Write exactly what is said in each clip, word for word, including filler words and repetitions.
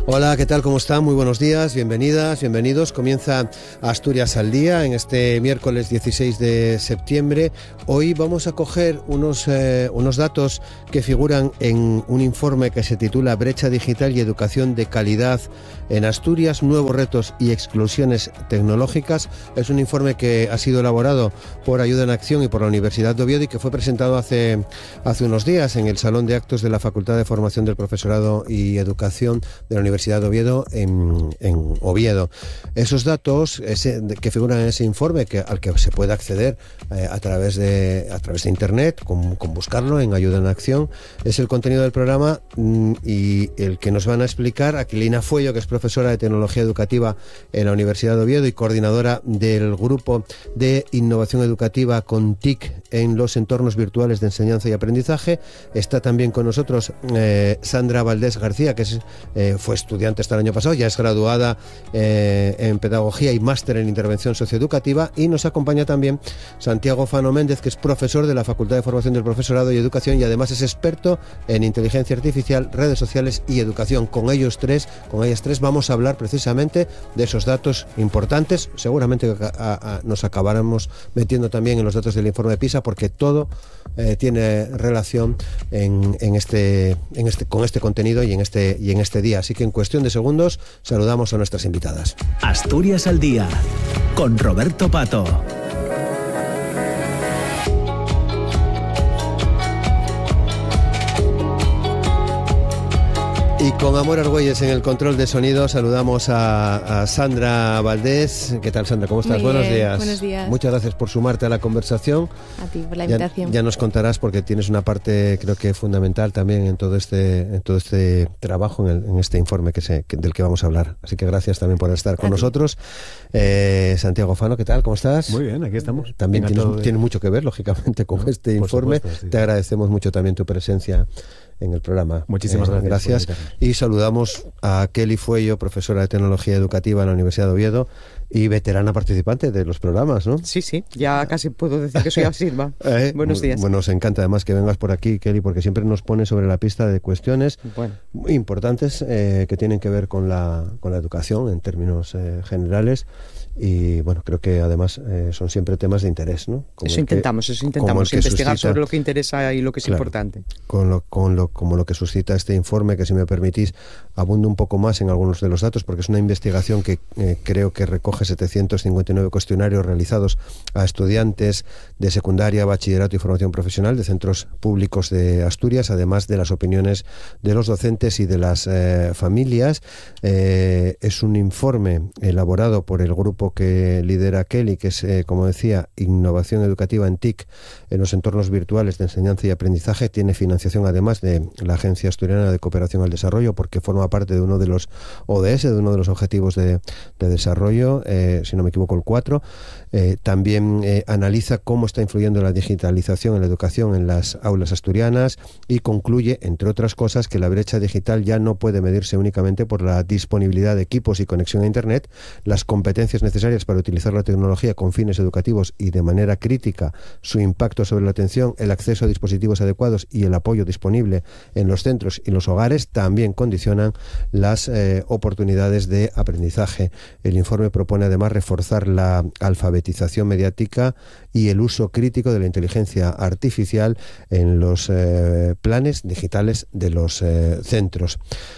Hola, ¿qué tal? ¿Cómo están? Muy buenos días, bienvenidas, bienvenidos. Comienza Asturias al Día en este miércoles dieciséis de septiembre. Hoy vamos a coger unos, eh, unos datos que figuran en un informe que se titula Brecha Digital y Educación de Calidad en Asturias, Nuevos Retos y Exclusiones Tecnológicas. Es un informe que ha sido elaborado por Ayuda en Acción y por la Universidad de Oviedo y que fue presentado hace, hace unos días en el Salón de Actos de la Facultad de Formación del Profesorado y Educación de la Universidad Universidad de Oviedo en, en Oviedo. Esos datos ese, que figuran en ese informe, que, al que se puede acceder eh, a través de a través de internet, con, con buscarlo en Ayuda en Acción, es el contenido del programa mm, y el que nos van a explicar Aquilina Fuello, que es profesora de Tecnología Educativa en la Universidad de Oviedo y coordinadora del Grupo de Innovación Educativa con T I C en los entornos virtuales de enseñanza y aprendizaje. Está también con nosotros eh, Sandra Valdés García, que es, eh, fue estudiante hasta el año pasado, ya es graduada eh, en Pedagogía y máster en Intervención Socioeducativa, y nos acompaña también Santiago Fano Méndez, que es profesor de la Facultad de Formación del Profesorado y Educación y además es experto en Inteligencia Artificial, redes sociales y educación. Con ellos tres, con ellas tres vamos a hablar precisamente de esos datos importantes. Seguramente a, a, a, nos acabaremos metiendo también en los datos del informe de PISA, porque todo eh, tiene relación en, en este, en este, con este contenido y en este, y en este día. Así que en cuestión de segundos saludamos a nuestras invitadas. Asturias al Día, con Roberto Pato. Y con Amor Argüelles en el control de sonido saludamos a, a Sandra Valdés. ¿Qué tal, Sandra? ¿Cómo estás? Muy Buenos bien, días. Buenos días. Muchas gracias por sumarte a la conversación. A ti por la Ya, invitación. ya nos contarás, porque tienes una parte, creo que fundamental también en todo este, en todo este trabajo, en, el, en este informe que se, que, del que vamos a hablar. Así que gracias también por estar con a nosotros. Eh, Santiago Fano, ¿qué tal? ¿Cómo estás? Muy bien, aquí estamos. También tienes, de... tiene mucho que ver, lógicamente, con no, este informe. Supuesto, sí. Te agradecemos mucho también tu presencia en el programa. Muchísimas eh, gracias. Gracias. Y saludamos a Kelly Fuello, profesora de Tecnología Educativa en la Universidad de Oviedo y veterana participante de los programas, ¿no? Sí, sí, ya casi puedo decir que soy Asilva. eh, Buenos días. Bueno, nos encanta además que vengas por aquí, Kelly, porque siempre nos pone sobre la pista de cuestiones bueno. muy importantes eh, que tienen que ver con la, con la educación en términos eh, generales. Y bueno, creo que además eh, son siempre temas de interés, ¿no? Como eso intentamos, que, eso intentamos, investigar suscita, sobre lo que interesa y lo que es claro, importante. Con lo, con lo, como lo que suscita este informe, que si me permitís, abundo un poco más en algunos de los datos, porque es una investigación que eh, creo que recoge setecientos cincuenta y nueve cuestionarios realizados a estudiantes de secundaria, bachillerato y formación profesional de centros públicos de Asturias, además de las opiniones de los docentes y de las eh, familias. Eh, es un informe elaborado por el grupo que lidera Kelly, que es, eh, como decía, Innovación Educativa en T I C en los entornos virtuales de enseñanza y aprendizaje. Tiene financiación además de la Agencia Asturiana de Cooperación al Desarrollo, porque forma parte de uno de los O D S, de uno de los Objetivos de, de Desarrollo, eh, si no me equivoco el cuatro. Eh, también eh, analiza cómo está influyendo la digitalización en la educación en las aulas asturianas y concluye, entre otras cosas, que la brecha digital ya no puede medirse únicamente por la disponibilidad de equipos y conexión a Internet. Las competencias necesarias para utilizar la tecnología con fines educativos y de manera crítica, su impacto sobre la atención, el acceso a dispositivos adecuados y el apoyo disponible en los centros y los hogares también condicionan las eh, oportunidades de aprendizaje. El informe propone además reforzar la alfabetización mediática y el uso crítico de la inteligencia artificial en los eh, planes digitales de los eh, centros.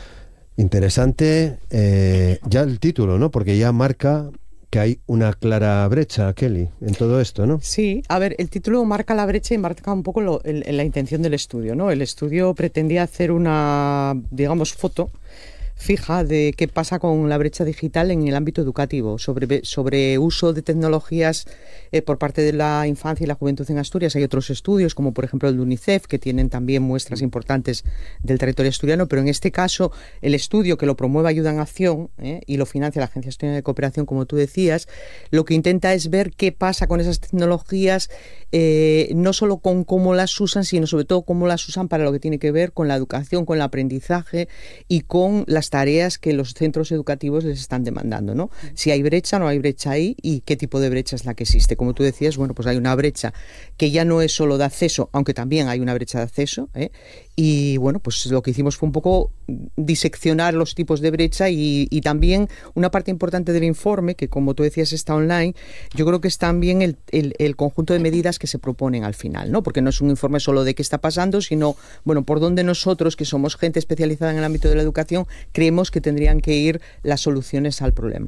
Interesante eh, ya el título, ¿no? Porque ya marca que hay una clara brecha, Kelly, en todo esto, ¿no? Sí, a ver, el título marca la brecha y marca un poco lo, el, la intención del estudio, ¿no? El estudio pretendía hacer una, digamos, foto fija de qué pasa con la brecha digital en el ámbito educativo, sobre, sobre uso de tecnologías eh, por parte de la infancia y la juventud en Asturias. Hay otros estudios, como por ejemplo el de UNICEF, que tienen también muestras importantes del territorio asturiano, pero en este caso el estudio, que lo promueve Ayuda en Acción eh, y lo financia la Agencia Asturiana de Cooperación, como tú decías, lo que intenta es ver qué pasa con esas tecnologías, eh, no solo con cómo las usan, sino sobre todo cómo las usan para lo que tiene que ver con la educación, con el aprendizaje y con las las tareas que los centros educativos les están demandando, ¿no? Si hay brecha, no hay brecha ahí y qué tipo de brecha es la que existe. Como tú decías, bueno, pues hay una brecha que ya no es solo de acceso, aunque también hay una brecha de acceso, ¿eh? Y bueno, pues lo que hicimos fue un poco diseccionar los tipos de brecha y, y también una parte importante del informe, que como tú decías está online, yo creo que es también el, el, el conjunto de medidas que se proponen al final, ¿no? Porque no es un informe solo de qué está pasando, sino, bueno, por dónde nosotros, que somos gente especializada en el ámbito de la educación, creemos que tendrían que ir las soluciones al problema.